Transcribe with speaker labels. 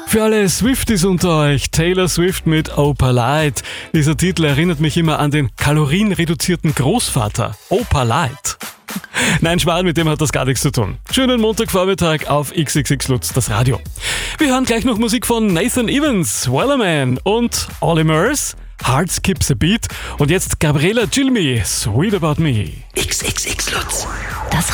Speaker 1: Für alle Swifties unter euch, Taylor Swift mit Opa Light. Dieser Titel erinnert mich immer an den kalorienreduzierten Großvater, Opa Light. Nein, Schmarrn, mit dem hat das gar nichts zu tun. Schönen Montagvormittag auf XXX Lutz, das Radio. Wir hören gleich noch Musik von Nathan Evans, Wellerman und Olly Murs, Heart Skips a Beat. Und jetzt Gabriela Gilmi, Sweet About Me.
Speaker 2: XXX Lutz.
Speaker 3: Das